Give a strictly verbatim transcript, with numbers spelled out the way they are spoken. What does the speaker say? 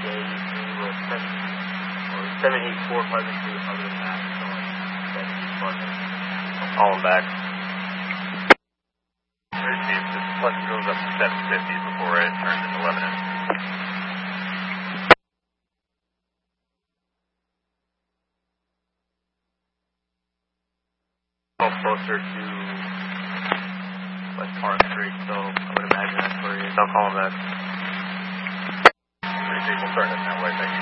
day, usually with seven, or seven eight four Pleasant Street, other than that, it's only seven eight Pleasant. I'll call him back. Let's see if this Pleasant goes up to seven fifty before it turns into Lebanon. Closer to West Park Street, so I would imagine that's where he is. I'll call him back. Three people starting that way, thank you.